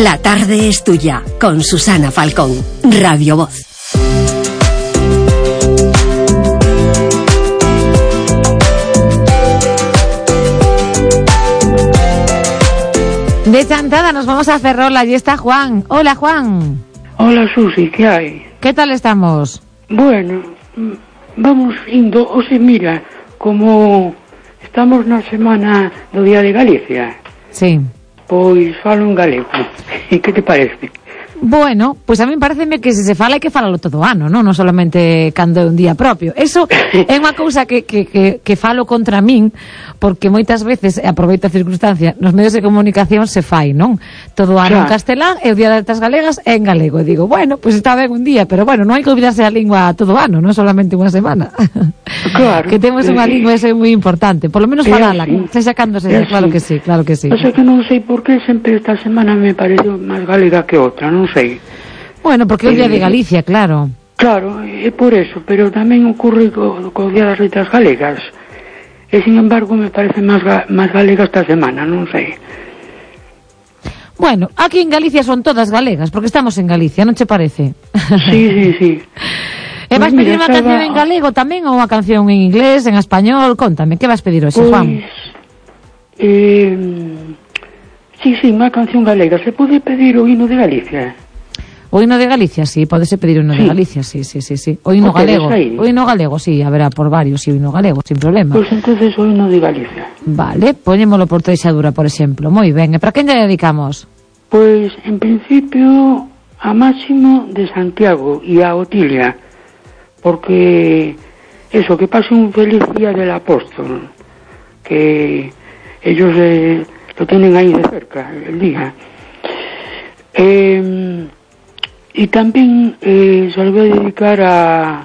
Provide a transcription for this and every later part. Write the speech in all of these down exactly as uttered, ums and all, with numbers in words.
La tarde es tuya, con Susana Falcón, Radio Voz. De Chantada nos vamos a Ferrol, allí está Juan. Hola, Juan. Hola, Susi, ¿qué hay? ¿Qué tal estamos? Bueno, vamos indo, o se mira, como estamos na semana do Día de Galicia. Sí. Pois falo en galego. E que te parece? Bueno, pois pues a mí pareceme que se se fala hai que falalo todo o ano, non? Non solamente cando é un día propio. Eso é unha cousa que, que, que, que falo contra min, porque moitas veces, aproveito a circunstancia, nos medios de comunicación se fai, non? Todo o ano claro. En castelán e o Día das Galegas é en galego. E digo, bueno, pois pues está ben un día, pero bueno, non hai que olvidarse a lingua todo o ano, non solamente unha semana. Claro. Que temos unha lingua, eso é moi importante. Por lo menos falala, sexa cando sexa, claro que sí, claro que sí. O sea que non sei por que sempre esta semana me pareceu máis galega que outra, non sei. Bueno, porque é o Día de Galicia, claro. Claro, é por eso, pero tamén ocurre co, co Día das Letras Galegas. E, sin embargo, me parece máis, ga, máis galega esta semana, non sei. Bueno, aquí en Galicia son todas galegas, porque estamos en Galicia, non che parece? Sí, sí, sí. E vas pues pedir unha canción en galego tamén ou unha canción en inglés, en español? Contame, que vas pedir hoxe, pues, Juan? Eh... Sí, sí, unha canción galega. Se pode pedir o hino de Galicia? O hino de Galicia, sí, podese pedir o hino sí. de Galicia, sí, sí, sí, sí. O hino o galego, o hino galego, sí, haberá por varios, sí, o hino galego, sin problema. Pois pues entonces o hino de Galicia. Vale, poñémolo por Treixadura, por exemplo. Moi ben, e para quen lle dedicamos? Pois, en principio, a Máximo de Santiago e a Otilia, porque eso, que pase un feliz día del apóstol, que ellos... Eh, lo tienen ahí de cerca, el día. Eh, y también eh, se lo voy a dedicar a,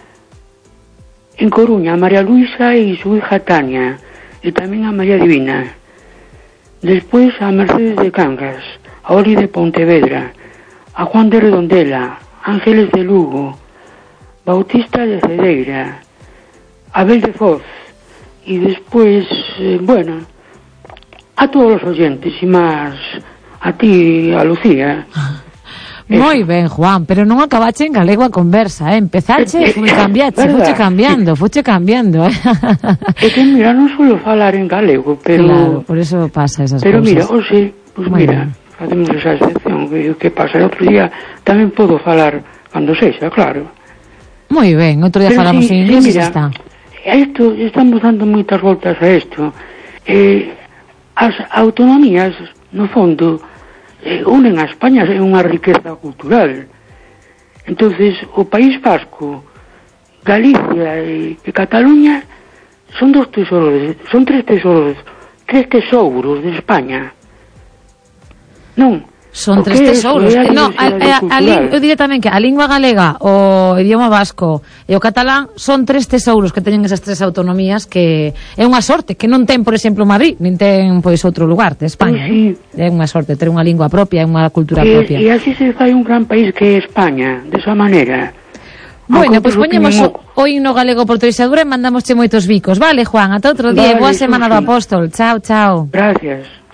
en Coruña, a María Luisa y su hija Tania, y también a María Divina. Después a Mercedes de Cangas, a Oli de Pontevedra, a Juan de Redondela, Ángeles de Lugo, Bautista de Cedeira, Abel de Foz, y después, eh, bueno... a todos os oyentes e máis a ti, a Lucía. Moi ben, Juan, pero non acabache en galego a conversa, eh? Empezache e fui cambiache, fuche cambiando, fuche cambiando, eh? É que, mira, non suelo falar en galego, pero... Claro, por eso pasa esas pero cousas. Pero mira, hoxe, pues Muy mira, bien. Facemos esa excepción, que, que pasa, el outro día tamén podo falar cando sexa, claro. Moi ben, outro día pero falamos sí, en inglés sí, e está. Esto, estamos dando moitas voltas a isto. Eh... As autonomías, no fondo, eh, unen a España, é unha riqueza cultural. Entonces, o País Vasco, Galicia e, e Cataluña son dos tesoros, son tres tesoros, tres tesouros de España. Non? Son tres tesouros. É no, a, a, a, a, eu diría tamén que a lingua galega, o idioma vasco e o catalán son tres tesouros que teñen esas tres autonomías, que é unha sorte que non ten, por exemplo, Madrid, nin ten pois outro lugar de España. Sí, sí. É unha sorte ter unha lingua propia e unha cultura e, propia. E así se fai un gran país que é España, de esa maneira. Bueno, pois pues poñemos o, o himno galego por Treixadura e mandamosche moitos bicos. Vale, Juan, ata outro día. Vale, boa semana do Apóstol. Chao, chao. Gracias.